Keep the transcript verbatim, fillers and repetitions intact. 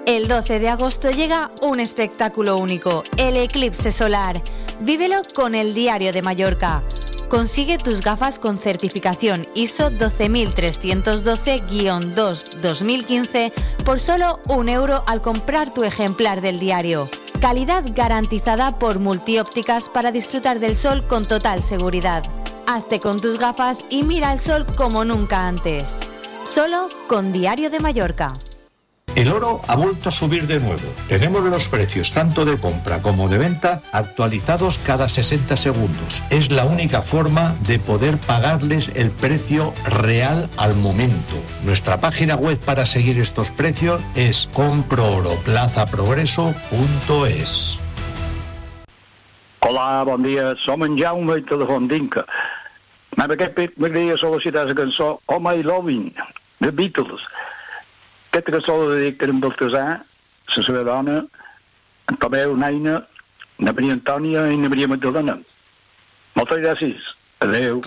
El doce de agosto llega un espectáculo único, el eclipse solar. Vívelo con el Diario de Mallorca. Consigue tus gafas con certificación I S O doce mil trescientos doce guión dos dos mil quince por solo un euro al comprar tu ejemplar del diario. Calidad garantizada por Multiópticas para disfrutar del sol con total seguridad. Hazte con tus gafas y mira el sol como nunca antes. Solo con Diario de Mallorca. El oro ha vuelto a subir de nuevo. Tenemos los precios tanto de compra como de venta actualizados cada sesenta segundos. Es la única forma de poder pagarles el precio real al momento. Nuestra página web para seguir estos precios es comprooroplazaprogreso punto es. Hola, bon dia. Som en Jaume i Telefon d'Inca. En aquest pit m'agradaria sol·licitar la cançó Oh My Loving, The Beatles. Aquesta cançó la dedica en Baltasar, la seva dona, en Tomeu, Naina, na Maria Antònia i na Maria Magdalena. Moltes gràcies. Adéu.